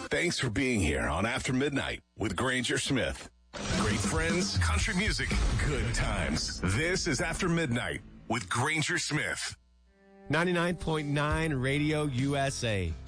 Thanks for being here on After Midnight with Granger Smith. Great friends, country music, good times. This is After Midnight with Granger Smith. 99.9 Radio USA.